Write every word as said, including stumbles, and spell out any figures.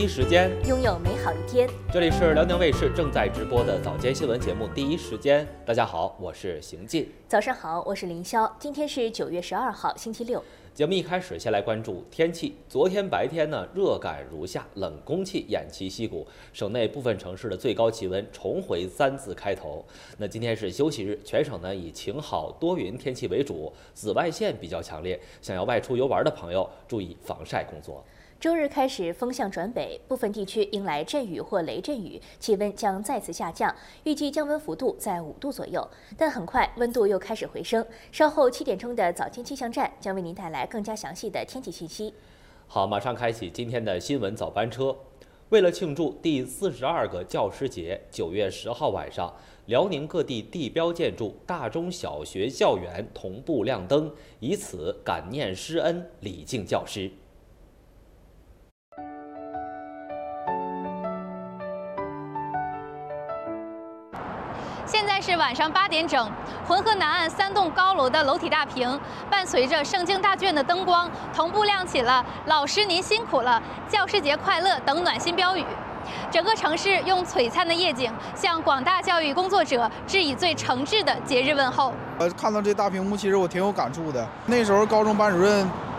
第一时间拥有美好一天。 这里是辽宁卫视正在直播的早间新闻节目《第一时间》。大家好，我是邢进。 早上好，我是林霄。今天是九月十二号，星期六。 节目一开始，先来关注天气。昨天白天呢，热感如下，冷空气偃旗息鼓，省内部分城市的最高气温重回三字开头。那今天是休息日，全省呢以晴好多云天气为主，紫外线比较强烈，想要外出游玩的朋友注意防晒工作。 周日开始风向转北，部分地区迎来阵雨或雷阵雨，气温将再次下降，预计降温幅度在五度左右。但很快温度又开始回升。稍后七点钟的早间气象站将为您带来更加详细的天气信息。 好，马上开启今天的新闻早班车。为了庆祝第四十二个教师节，九月十号晚上，辽宁各地地标建筑、大中小学校园同步亮灯，以此感念师恩，礼敬教师。 现在是晚上八点整，浑河南岸三栋高楼的楼体大屏，伴随着圣经大剧院的灯光，同步亮起了“老师您辛苦了”“教师节快乐”等暖心标语。整个城市用璀璨的夜景，向广大教育工作者致以最诚挚的节日问候。 呃，看到这大屏幕，其实我挺有感触的。那时候高中班主任